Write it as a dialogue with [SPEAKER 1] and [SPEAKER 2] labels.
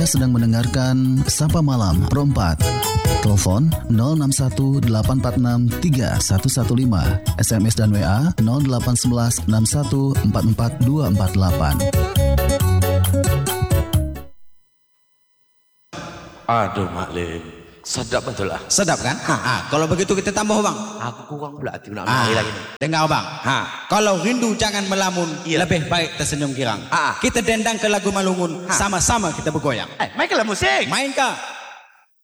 [SPEAKER 1] Anda sedang mendengarkan Sapa Malam Pro 4. Telepon 0618463115, SMS dan WA 08116144248.
[SPEAKER 2] Aduh Maklim, sedap betul lah.
[SPEAKER 3] Sedap kan? Kalau begitu kita tambah bang.
[SPEAKER 2] Aku kurang pula hati nak mari lagi ni.
[SPEAKER 3] Dengar bang. Kalau rindu jangan melamun, lebih baik tersenyum girang. Kita dendang ke lagu Malungun, sama-sama kita bergoyang.
[SPEAKER 2] Mainkanlah musik.
[SPEAKER 3] Mainkah?